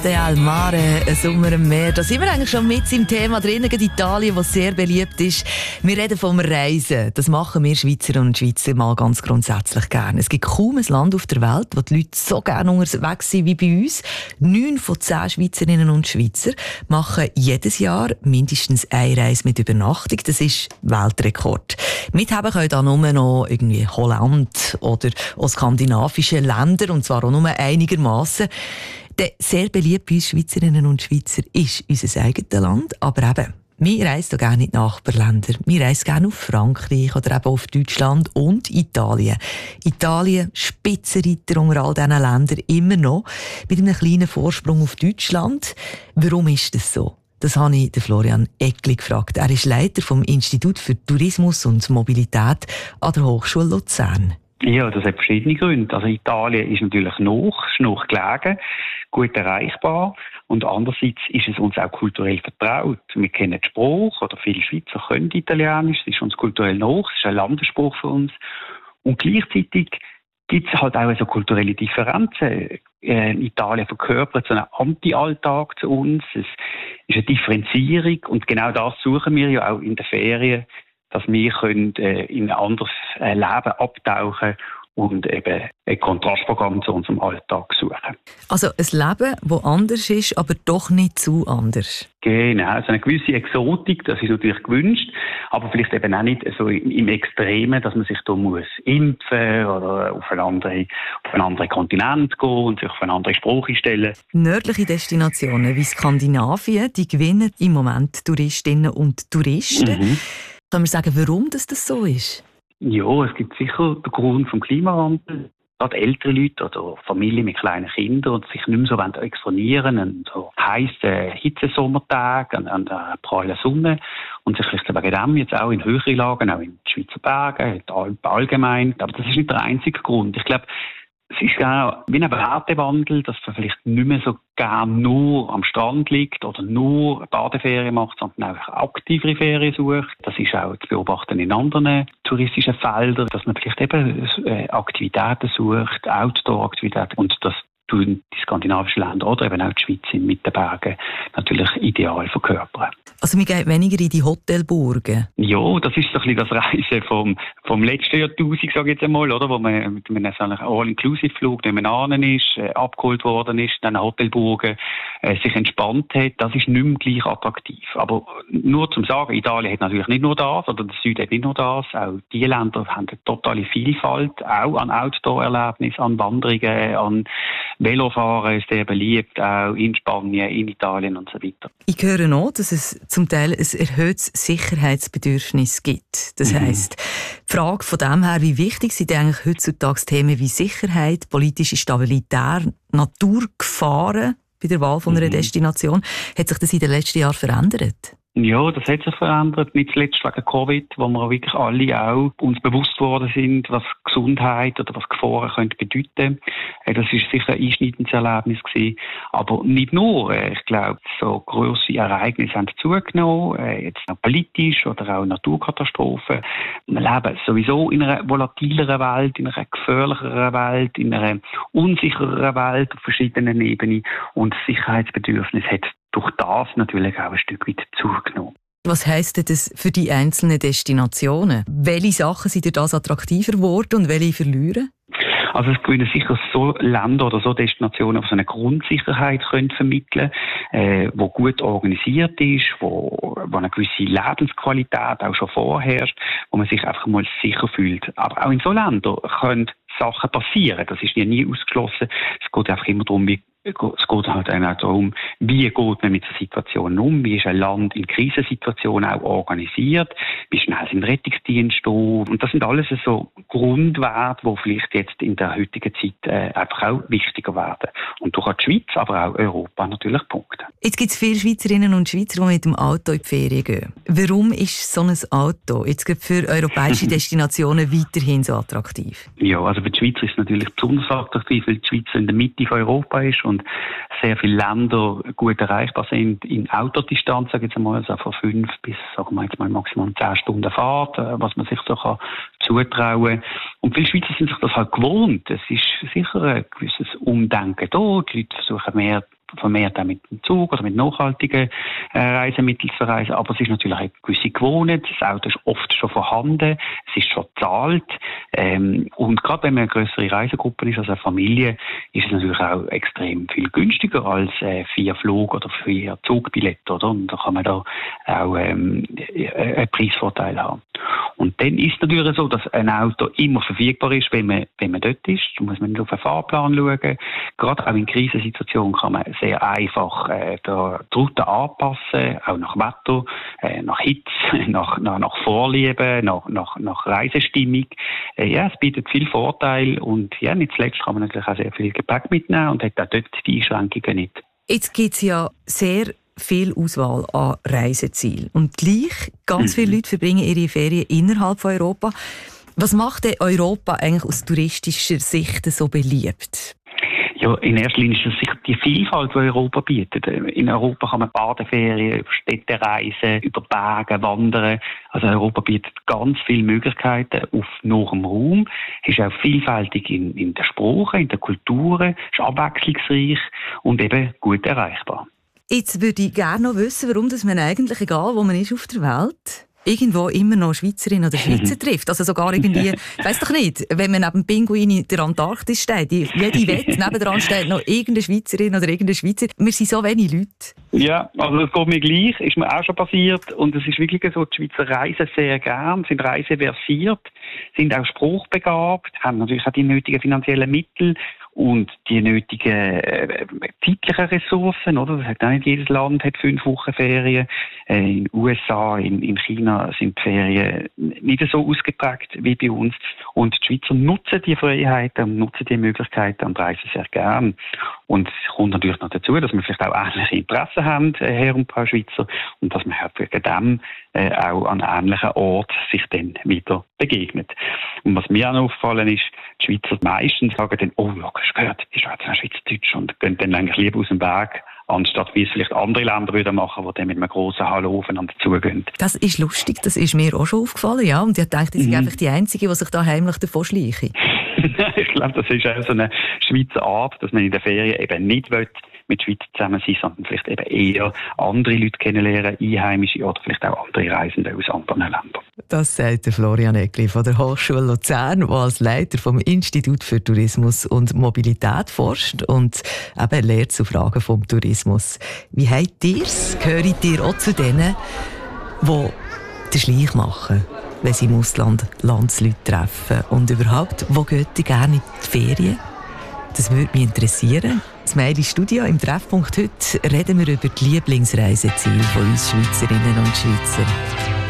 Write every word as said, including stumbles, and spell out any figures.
Der Almare, ein Sommer im Meer. Da sind wir eigentlich schon mit im Thema drin, in Italien, das sehr beliebt ist. Wir reden vom Reisen. Das machen wir Schweizer und Schweizer mal ganz grundsätzlich gerne. Es gibt kaum ein Land auf der Welt, wo die Leute so gerne unterwegs sind wie bei uns. Neun von zehn Schweizerinnen und Schweizer machen jedes Jahr mindestens eine Reise mit Übernachtung. Das ist Weltrekord. Mithaben können da nur noch irgendwie Holland oder auch skandinavische Länder, und zwar auch nur einigermaßen. Sehr beliebt bei uns Schweizerinnen und Schweizer ist unser eigenes Land, aber eben, wir reisen gerne in die Nachbarländer. Wir reisen gerne auf Frankreich oder eben auf Deutschland und Italien. Italien, Spitzenreiter unter all diesen Ländern, immer noch, mit einem kleinen Vorsprung auf Deutschland. Warum ist das so? Das habe ich den Florian Eckli gefragt. Er ist Leiter vom Institut für Tourismus und Mobilität an der Hochschule Luzern. Ja, das hat verschiedene Gründe. Also Italien ist natürlich noch, ist noch gelegen, gut erreichbar, und andererseits ist es uns auch kulturell vertraut. Wir kennen den Spruch, oder viele Schweizer können Italienisch, es ist uns kulturell noch, es ist ein Landesspruch für uns. Und gleichzeitig gibt es halt auch so kulturelle Differenzen. Äh, Italien verkörpert so einen Anti-Alltag zu uns, es ist eine Differenzierung, und genau das suchen wir ja auch in den Ferien, dass wir können, äh, in ein anderes äh, Leben abtauchen und eben ein Kontrastprogramm zu unserem Alltag suchen. Also ein Leben, das anders ist, aber doch nicht zu anders. Genau, also eine gewisse Exotik, das ist natürlich gewünscht, aber vielleicht eben auch nicht so im Extremen, dass man sich da muss impfen oder auf einen anderen, auf einen anderen Kontinent gehen und sich auf eine andere Sprache stellen. Nördliche Destinationen wie Skandinavien, die gewinnen im Moment Touristinnen und Touristen. Mhm. Kann man sagen, warum das, das so ist? Ja, es gibt sicher den Grund vom Klimawandel. Gerade ältere Leute oder Familien mit kleinen Kindern, die sich nicht mehr so exponieren an so heissen Hitzesommertagen, an, an der prallen Sonne, und sich vielleicht wegen dem jetzt auch in höheren Lagen, auch in den Schweizer Bergen, in den Alpen allgemein. Aber das ist nicht der einzige Grund. Ich glaube, es ist auch wie ein Wertewandel, dass man vielleicht nicht mehr so gerne nur am Strand liegt oder nur Badeferien macht, sondern auch aktivere Ferien sucht. Das ist auch zu beobachten in anderen touristischen Feldern, dass man vielleicht eben Aktivitäten sucht, Outdoor-Aktivitäten, und das tun die skandinavischen Länder oder eben auch die Schweiz mit den Bergen natürlich ideal verkörpern. Also wir gehen weniger in die Hotelburgen? Ja, das ist so ein bisschen das Reisen vom, vom letzten Jahrtausend, sage ich jetzt einmal, oder, wo man mit einem All-Inclusive-Flug nebenan ist, äh, abgeholt worden ist, dann Hotelburgen äh, sich entspannt hat. Das ist nicht mehr gleich attraktiv. Aber nur zum Sagen, Italien hat natürlich nicht nur das, oder der Süden hat nicht nur das. Auch diese Länder haben eine totale Vielfalt, auch an Outdoor-Erlebnissen, an Wanderungen, an Velofahren ist sehr beliebt, auch in Spanien, in Italien und so weiter. Ich höre noch, dass es zum Teil ein erhöhtes Sicherheitsbedürfnis gibt. Das heisst, mhm. die Frage von dem her, wie wichtig sind eigentlich heutzutage Themen wie Sicherheit, politische Stabilität, Naturgefahren bei der Wahl von einer mhm. Destination, hat sich das in den letzten Jahren verändert? Ja, das hat sich verändert, nicht zuletzt wegen Covid, wo wir wirklich alle auch uns bewusst geworden sind, was Gesundheit oder was Gefahren könnte bedeuten. Das ist sicher ein einschneidendes Erlebnis gewesen. Aber nicht nur. Ich glaube, so grosse Ereignisse haben zugenommen, jetzt auch politisch oder auch Naturkatastrophen. Wir leben sowieso in einer volatileren Welt, in einer gefährlicheren Welt, in einer unsichereren Welt auf verschiedenen Ebenen, und das Sicherheitsbedürfnis hat durch das natürlich auch ein Stück weit zugenommen. Was heisst das für die einzelnen Destinationen? Welche Sachen sind durch das attraktiver geworden und welche verlieren? Also es gewinnen sicher so Länder oder so Destinationen, die so eine Grundsicherheit können vermitteln können, äh, die gut organisiert ist, wo, wo eine gewisse Lebensqualität auch schon vorherrscht, wo man sich einfach mal sicher fühlt. Aber auch in so Ländern können Sachen passieren. Das ist ja nie ausgeschlossen. Es geht einfach immer darum, wie Es geht halt auch darum, wie geht man mit so Situationen um, wie ist ein Land in Krisensituationen auch organisiert, wie schnell sind Rettungsdienste da. Und das sind alles so Grundwerte, die vielleicht jetzt in der heutigen Zeit äh, einfach auch wichtiger werden. Und durch die Schweiz, aber auch Europa natürlich punkten. Jetzt gibt es viele Schweizerinnen und Schweizer, die mit dem Auto in die Ferien gehen. Warum ist so ein Auto jetzt für europäische Destinationen weiterhin so attraktiv? Ja, also für die Schweizer ist es natürlich besonders attraktiv, weil die Schweiz in der Mitte von Europa ist und sehr viele Länder gut erreichbar sind in Autodistanz, sage ich jetzt einmal, also von fünf bis, sagen wir jetzt mal, maximal zehn Stunden Fahrt, was man sich so kann zutrauen. Und viele Schweizer sind sich das halt gewohnt. Es ist sicher ein gewisses Umdenken da. Die Leute versuchen mehr vermehrt auch mit dem Zug oder mit nachhaltigen äh, Reisemitteln zu verreisen. Aber es ist natürlich eine gewisse Gewohnheit. Das Auto ist oft schon vorhanden. Es ist schon bezahlt. Ähm, und gerade wenn man eine grössere Reisegruppe ist, also eine Familie, ist es natürlich auch extrem viel günstiger als äh, vier Flug- oder vier Zugbillette, oder? Und da kann man da auch ähm, einen Preisvorteil haben. Und dann ist es natürlich so, dass ein Auto immer verfügbar ist, wenn man, wenn man dort ist. Da muss man auf den Fahrplan schauen. Gerade auch in Krisensituationen kann man sehr einfach äh, die Route anpassen, auch nach Wetter, äh, nach Hitze, nach, nach, nach Vorlieben, nach, nach, nach Reisestimmung. Äh, ja, es bietet viel Vorteil und ja, nicht zuletzt kann man natürlich auch sehr viel Gepäck mitnehmen und hat auch dort die Einschränkungen nicht. Jetzt gibt es ja sehr viel Auswahl an Reisezielen. Und gleich, ganz viele Leute verbringen ihre Ferien innerhalb von Europa. Was macht denn Europa eigentlich aus touristischer Sicht so beliebt? Ja, in erster Linie ist es sicher die Vielfalt, die Europa bietet. In Europa kann man Badeferien, über Städte reisen, über Berge wandern. Also Europa bietet ganz viele Möglichkeiten auf nachem Raum. Es ist auch vielfältig in, in der Sprache, in der Kultur, ist abwechslungsreich und eben gut erreichbar. Jetzt würde ich gerne noch wissen, warum dass man eigentlich, egal wo man ist auf der Welt, irgendwo immer noch Schweizerin oder Schweizer trifft. Also sogar irgendwie, ich weiss doch nicht, wenn man neben dem Pinguin in der Antarktis steht, jede Wette nebendran steht noch irgendeine Schweizerin oder irgendein Schweizer. Wir sind so wenig Leute. Ja, also das geht mir gleich, ist mir auch schon passiert. Und es ist wirklich so, die Schweizer reisen sehr gern, sind reiseversiert, sind auch spruchbegabt, haben natürlich auch die nötigen finanziellen Mittel und die nötigen äh, zeitlichen Ressourcen, oder? Das hat auch nicht jedes Land hat fünf Wochen Ferien. Äh, in den U S A, in, in China sind die Ferien nicht so ausgeprägt wie bei uns. Und die Schweizer nutzen die Freiheiten und nutzen die Möglichkeiten und reisen sehr gern. Und es kommt natürlich noch dazu, dass wir vielleicht auch ähnliche Interessen haben, äh, Herr und Frau Schweizer, und dass man halt wegen dem äh, auch an ähnlichen Orten sich dann wieder begegnet. Und was mir auch noch aufgefallen ist, die Schweizer meistens sagen dann, oh ja, hast du gehört, die Schweizer sind Schweizerdeutsch, und gehen dann eigentlich lieber aus dem Weg, anstatt wie es vielleicht andere Länder würden machen, die dann mit einem grossen Hallo aufeinander zugehen. Das ist lustig, das ist mir auch schon aufgefallen, ja. Und ich dachte, ich bin mhm. einfach die Einzige, die sich da heimlich davon schleiche. Ich glaube, das ist auch so eine Schweizer Art, dass man in der Ferien eben nicht will, mit Schweiz zusammen sein, sondern vielleicht eben eher andere Leute kennenlernen, Einheimische oder vielleicht auch andere Reisende aus anderen Ländern. Das sagt der Florian Eckli von der Hochschule Luzern, der als Leiter vom Institut für Tourismus und Mobilität forscht und eben lehrt zu Fragen vom Tourismus. Wie habt ihr es? Gehört ihr auch zu denen, die den Schleich machen, wenn sie im Ausland Landsleute treffen? Und überhaupt, wo geht ihr gerne in die Ferien? Das würde mich interessieren. Das Mail Studio im Treffpunkt heute reden wir über die Lieblingsreiseziele von uns Schweizerinnen und Schweizer.